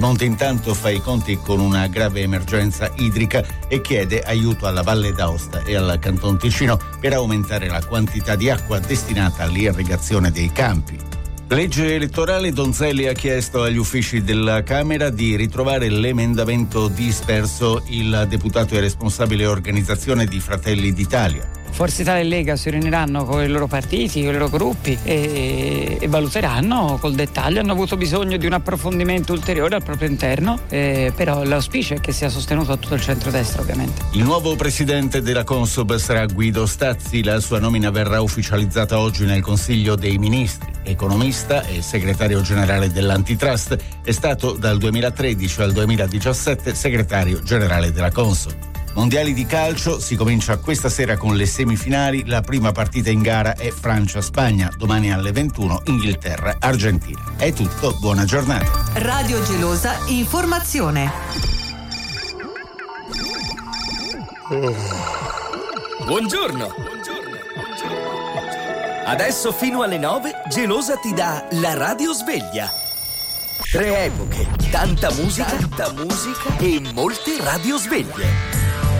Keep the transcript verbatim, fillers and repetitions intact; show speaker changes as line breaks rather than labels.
Monte intanto fa i conti con una grave emergenza idrica e chiede aiuto alla Valle d'Aosta e al Canton Ticino per aumentare la quantità di acqua destinata all'irrigazione dei campi. Legge elettorale. Donzelli ha chiesto agli uffici della Camera di ritrovare l'emendamento disperso. Il deputato è responsabile organizzazione di Fratelli d'Italia.
Forza Italia e Lega si riuniranno con i loro partiti, con i loro gruppi e, e valuteranno col dettaglio. Hanno avuto bisogno di un approfondimento ulteriore al proprio interno, eh, però l'auspicio è che sia sostenuto da tutto il centrodestra, ovviamente.
Il nuovo presidente della Consob sarà Guido Stazzi. La sua nomina verrà ufficializzata oggi nel Consiglio dei Ministri. Economista e segretario generale dell'Antitrust, è stato dal duemilatredici al duemiladiciassette segretario generale della Consob. Mondiali di calcio, si comincia questa sera con le semifinali. La prima partita in gara è Francia-Spagna, domani alle ventuno Inghilterra-Argentina. È tutto, buona giornata.
Radio Gelosa Informazione.
Buongiorno. Adesso fino alle nove Gelosa ti dà la radio sveglia. Tre epoche, tanta musica, tanta musica e molte radio sveglie.